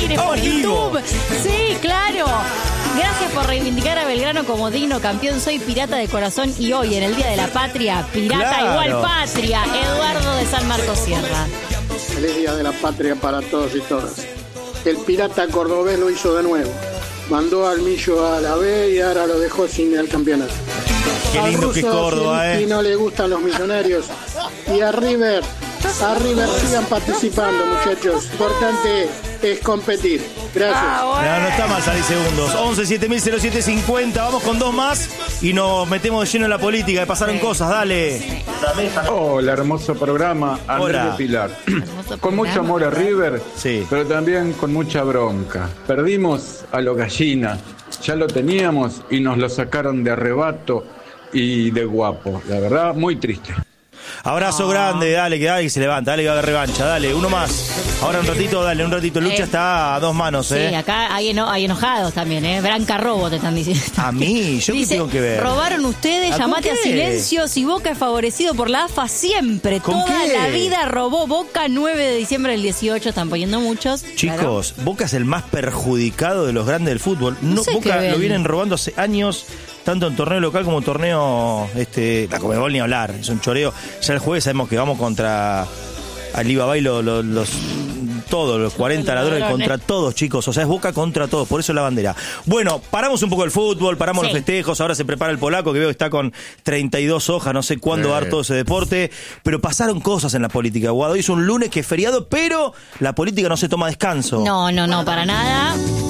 imágenes por YouTube. Sí, claro. Gracias por reivindicar a Belgrano como digno campeón. Soy pirata de corazón y hoy, en el Día de la Patria, pirata igual patria. Eduardo de San Marcos Sierra. Feliz Día de la Patria para todos y todas. El pirata cordobés lo hizo de nuevo. Mandó al Millo a la B y ahora lo dejó sin el campeonato. Qué lindo que es Córdoba, Y no le gustan los millonarios. Y a River sigan participando, muchachos. Importante es competir. Gracias. No está mal salir segundos. 11-7000-0750. Vamos con dos más y nos metemos de lleno en la política. Que pasaron cosas, dale. Hola, hermoso programa. Andrés de Pilar. Con mucho amor a River, sí, pero también con mucha bronca. Perdimos a los Gallina. Ya lo teníamos y nos lo sacaron de arrebato y de guapo. La verdad, muy triste. Abrazo grande, dale, que se levanta, dale que va a haber revancha, dale, uno más. Ahora un ratito, Lucha está a dos manos, Sí, acá hay enojados también, Branca robo te están diciendo. ¿A mí? ¿Yo qué tengo que ver? Robaron ustedes, llamate a silencio, si Boca es favorecido por la AFA siempre, toda la vida robó Boca, 9 de diciembre del 18, están poniendo muchos. Chicos, claro. Boca es el más perjudicado de los grandes del fútbol. No sé Boca lo vienen robando hace años, tanto en torneo local como en torneo, la Conmebol ni hablar, es un choreo. Ya el jueves sabemos que vamos contra Alibaba y todos los 40 ladrones contra todos, chicos. O sea, es Boca contra todos, por eso la bandera. Bueno, paramos un poco el fútbol, paramos los festejos. Ahora se prepara el polaco, que veo que está con 32 hojas. No sé cuándo va a dar todo ese deporte. Pero pasaron cosas en la política, Guado. Hoy es un lunes que es feriado, pero la política no se toma descanso. No, para nada.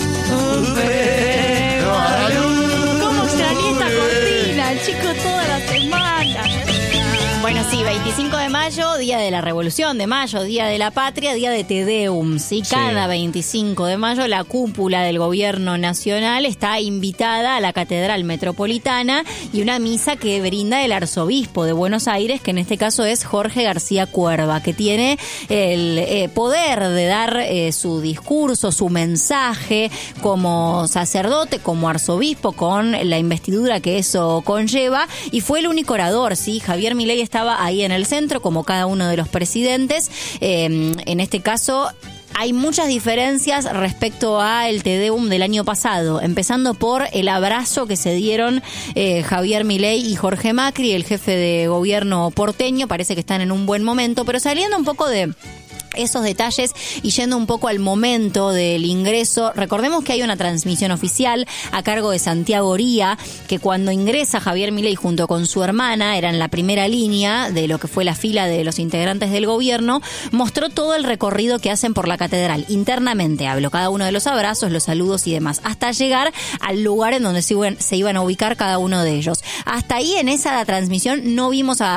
¿Cómo extrañé esta cortina, chicos, toda la semana? Bueno, sí, 25 de mayo, Día de la Revolución de Mayo, Día de la Patria, Día de Te Deum. ¿Sí? Cada 25 de mayo la cúpula del gobierno nacional está invitada a la Catedral Metropolitana y una misa que brinda el arzobispo de Buenos Aires, que en este caso es Jorge García Cuerva, que tiene el poder de dar su discurso, su mensaje como sacerdote, como arzobispo, con la investidura que eso conlleva, y fue el único orador, ¿sí? Javier Milei estaba ahí en el centro, como cada uno de los presidentes. En este caso hay muchas diferencias respecto a el Te Deum del año pasado, empezando por el abrazo que se dieron Javier Milei y Jorge Macri, el jefe de gobierno porteño. Parece que están en un buen momento, pero saliendo un poco de esos detalles y yendo un poco al momento del ingreso, recordemos que hay una transmisión oficial a cargo de Santiago Oría, que cuando ingresa Javier Milei junto con su hermana, era en la primera línea de lo que fue la fila de los integrantes del gobierno, mostró todo el recorrido que hacen por la catedral. Internamente habló cada uno de los abrazos, los saludos y demás, hasta llegar al lugar en donde se iban a ubicar cada uno de ellos. Hasta ahí, en esa transmisión, no vimos a